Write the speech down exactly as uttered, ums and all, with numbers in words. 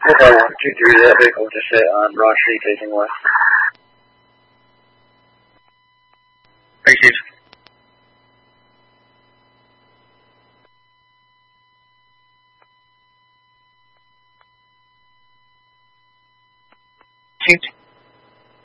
Four five one two three, that vehicle just hit on Rock Street facing west. Received. Received.